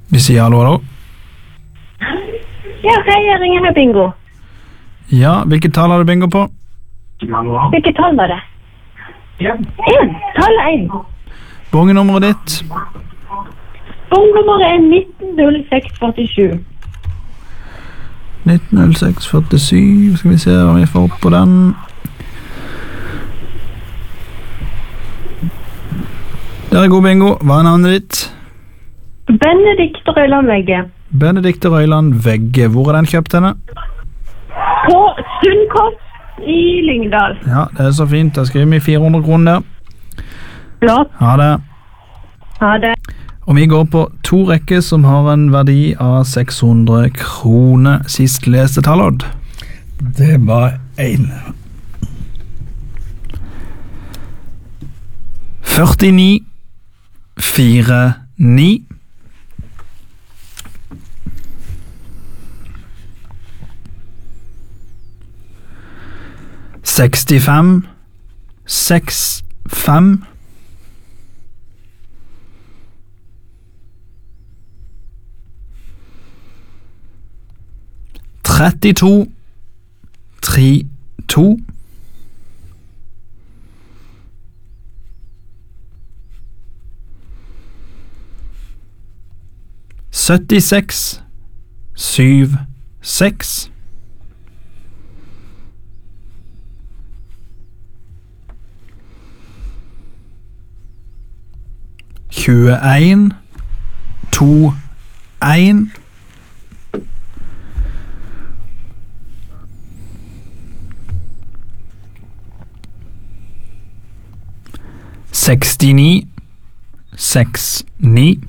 Vi sier hallo, hallo. Ja, hei, jeg ringer med bingo. Ja, hvilket tall har du bingo på? Hvilket tall var det? 1. Tallet 1. Bongenummeret ditt? Bongenummeret er 190647. 190647, skal vi se hva vi får på den. Det er god bingo. Hva er navnet ditt? Benedikte Røyland Vegge. Benedikte Røyland Vegge. Hvor er den kjøpt henne? På Sundkost i Lyngdal. Ja, det er så fint. Jeg skriver meg 400 kroner der. Flott. Ha det. Ha det. Og vi går på 2 rekker som har en verdi av 600 kroner. Sist leste tallodd. Det var 1. 49 49 65 65 32 32 76 76 21 21 69 69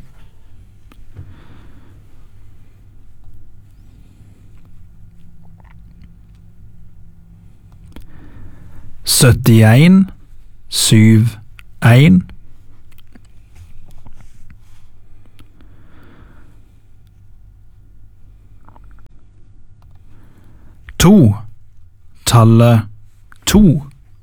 71 71 2 tallet 2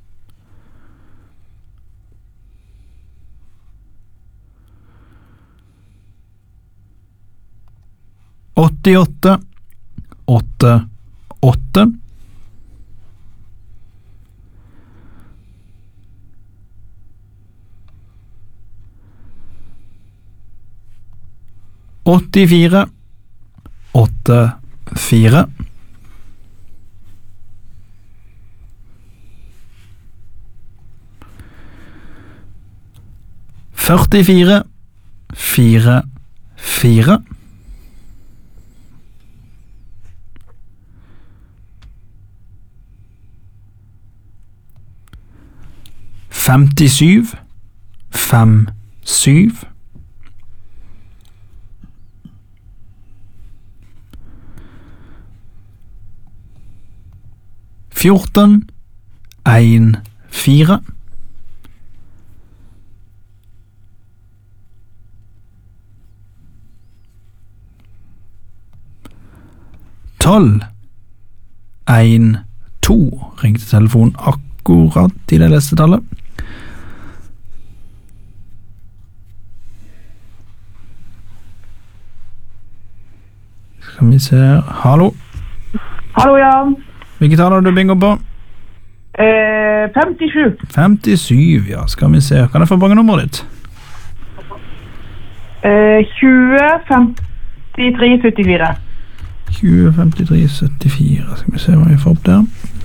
88 8 8 84 84 44 4 4 57 5 7 14 1 4 12 1 2 ringte telefonen akkurat i det leste tallet. Skal vi se her. Hallo. Hallo, Jan. Hvilket tall har du bingo på? 57. 57, ja. Skal vi se. Kan jeg få bongenummeret ditt? 20, 53, 74. 20, 53, 74. Skal vi se hva vi får opp der.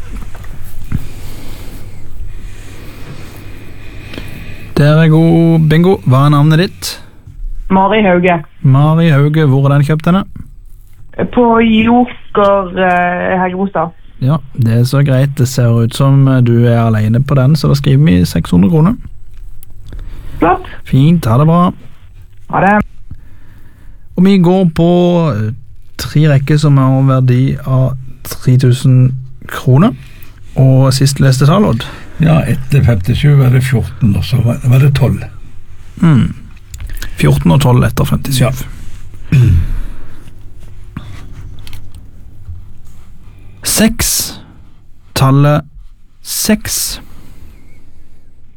Der er god bingo. Hva er navnet ditt? Mari Hauge. Mari Hauge. Hvor er den kjøpt henne? På Joker Heggebostad. Ja, det er så greit. Det ser ut som du er alene på den, så da skriver vi 600 kroner. Flott. Fint, ha det bra. Ha det. Og vi går på 3 rekker som har en verdi av 3000 kroner. Og sist leste tallodd. Ja, etter 57 var det 14, og så var det 12. 14 og 12 etter 57. Ja. 6 tallet 6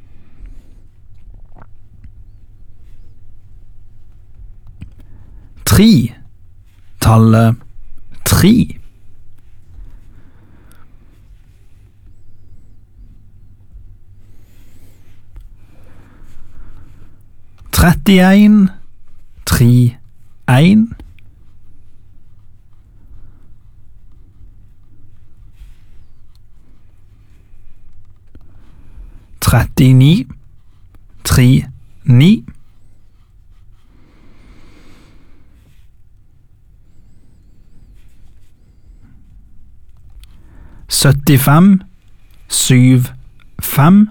3 3. Tallet 3. 31, 3, 1. 39, 3, 9. 75, 7, 5.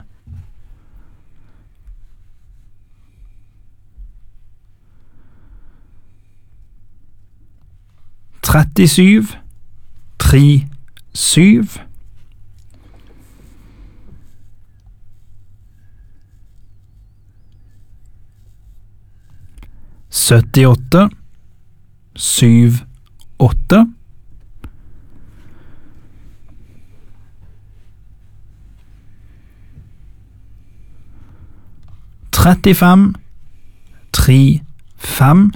37, 3, 7. 78, 7, 8. 35, 3, 5.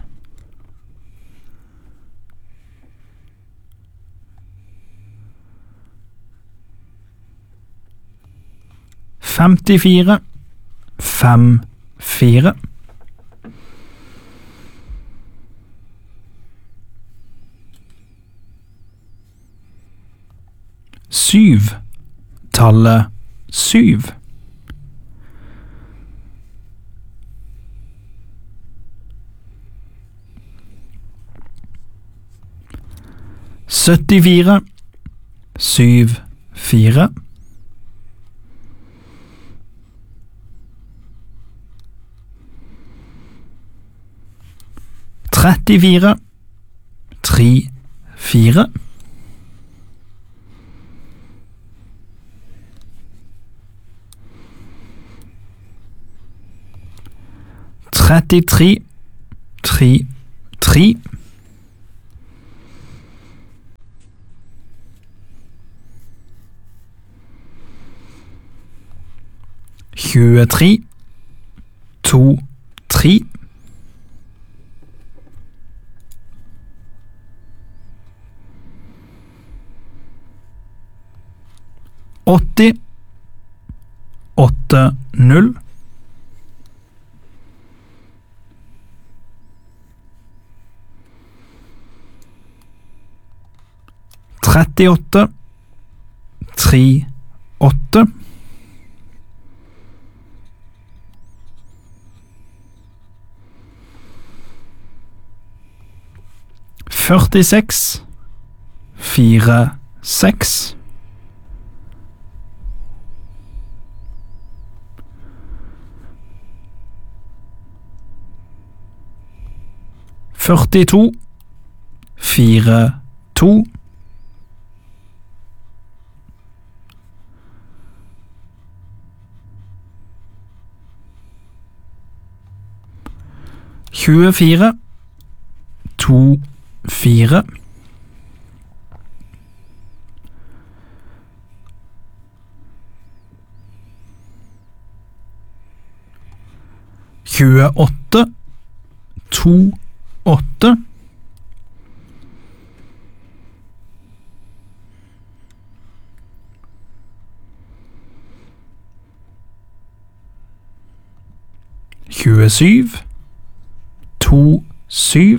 54, 5, 4. 7. Tallet 7. 74, 7, 4. 34, 3, 4. 33, 3, 3. 23, 2, 3. 80, 8, 0. 38, 3, 8. 46, 4, 6. 42, 4, 2. 24, 2, 4. 28, 2, 8. 27, 2, 7.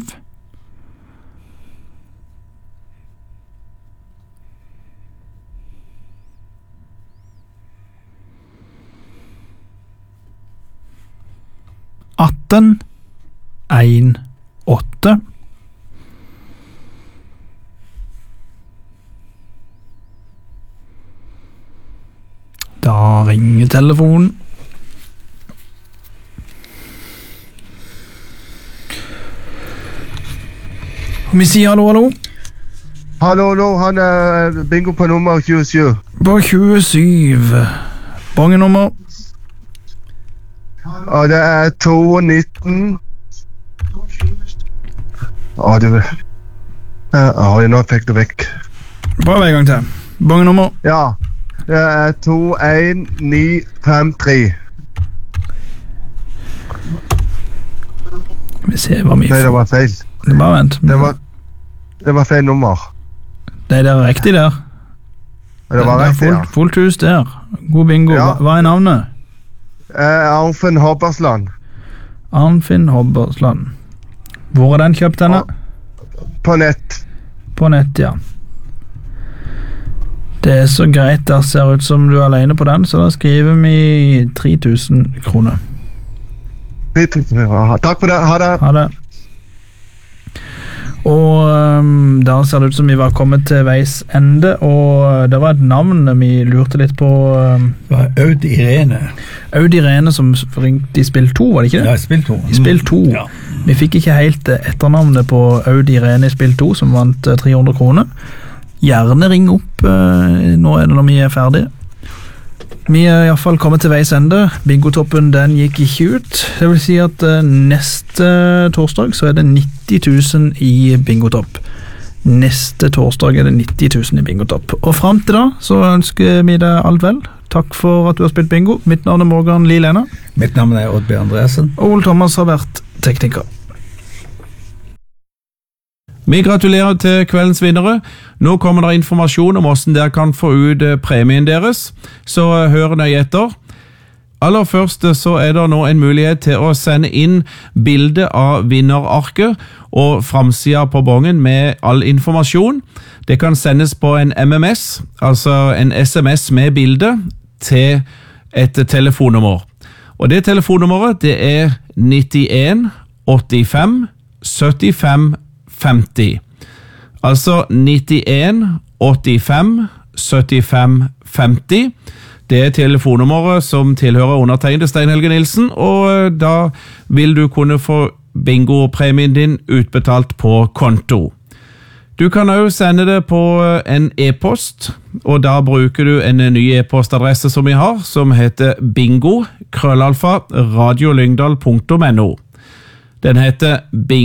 18, 1, 8. 'Da ringer telefonen. Og vi sier hallo, hallo. Hallo, hallo, han er bingo på nummer 27. På 27. Bongenummer. Og det er 219. Nå fikk du vekk. Prøv en gang til. Bongenummer. Ja, det er 21953. Vi ser hva vi Nei, det får. var feil. Bare vent. Det var feil nummer. Det er riktig der. Det var riktig, ja. Fullt hus der. God bingo. Ja. Hva er navnet? Arnfinn Hobbersland. Arnfinn Hobbersland. Hvor er den kjøpt denne? På nett. På nett, ja. Det er så greit, det ser ut som du er alene på den, så da skriver vi 3000 kroner. Takk for det, ha det. Ha det. Og da ser det ut som vi var kommet til veis ende, og det var et navn vi lurte litt på. Det var Aud Irene. Aud Irene som ringte i spill 2, var det ikke det? Ja, i spill 2. I spill 2. Ja. Vi fikk ikke helt etternavnet på Aud Irene i spill 2, som vant 300 kroner. Gjerne ring opp nå når vi er ferdige. Vi er i hvert fall kommet til veis ende. Bingotoppen den gikk ikke ut. Det vil si at neste torsdag så er det 90 000 i bingotopp. Neste torsdag er det 90 000 i bingotopp. Og frem til da så ønsker vi deg alt vel. Takk for at du har spilt bingo. Mitt navn er Morgan Lielena. Mitt navn er Odd B. Andreasen. Og Ole Thomas har vært tekniker. Vi gratulerer til kveldens vinnere. Nå kommer det informasjon om hvordan dere kan få ut premien deres, så hør nøye etter. Aller først så er det nå en mulighet til å sende inn bilde av vinnerarket og framsida på bongen med all informasjon. Det kan sendes på en MMS, altså en SMS med bilde, til et telefonnummer. Og det telefonnummeret det er 91 85 75 50. Altså 91 85 75 50. Det er telefonnummeret som tilhører undertegnede Stein Helge Nilsen, og da vil du kunne få bingo-premien din utbetalt på konto. Du kan også sende det på en e-post, og da bruker du en ny e-postadresse som vi har, som heter bingo@radiolyngdal.no. Den heter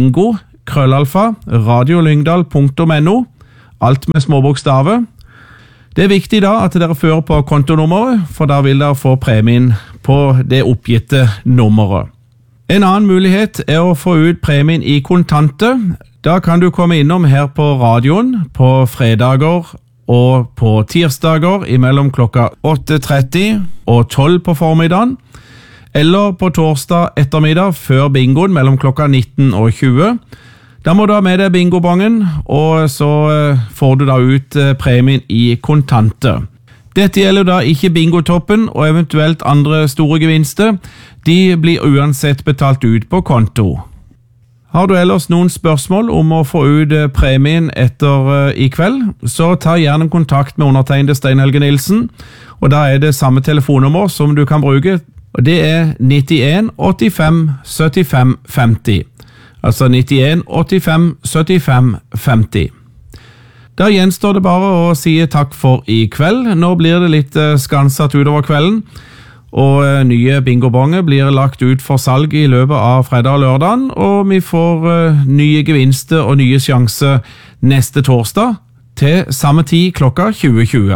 bingo@radiolyngdal.no, alt med små bokstaver. Det er viktig da at dere fører på kontonummeret, for da vil dere få premien på det oppgitte nummeret. En annen mulighet er å få ut premien i kontanter. Da kan du komme innom her på radioen på fredager og på tirsdager imellom klokka 8:30 og 12 på formiddagen, eller på torsdag ettermiddag før bingoen mellom klokka 19 og 20. Da må du ha med deg bingobongen, og så får du da ut premien i kontanter. Dette gjelder da ikke bingotoppen og eventuelt andre store gevinster. De blir uansett betalt ut på konto. Har du ellers noen spørsmål om å få ut premien etter i kveld, så ta gjerne kontakt med undertegnede Stein Helge Nilsen, og da er det samme telefonnummer som du kan bruke, og det er 91 85 75 50. Altså 91 85 75 50. Da gjenstår det bare å si takk for i kveld. Nå blir det litt skansatt utover kvelden, og nye bingobonger blir lagt ut for salg i løpet av fredag og lørdagen, og vi får nye gevinster og nye sjanser neste torsdag til samme tid klokka 20:20.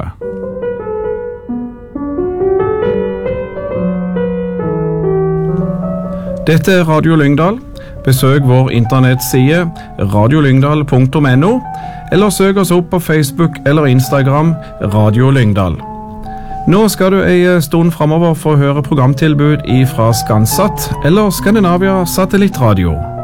Dette er Radio Lyngdal. Besøk vår internettside radiolyngdal.no, eller søk oss opp på Facebook eller Instagram Radio Lyngdal. Nå skal du en stund fremover få høre programtilbud fra Skansatt eller Skandinavia Satellittradio.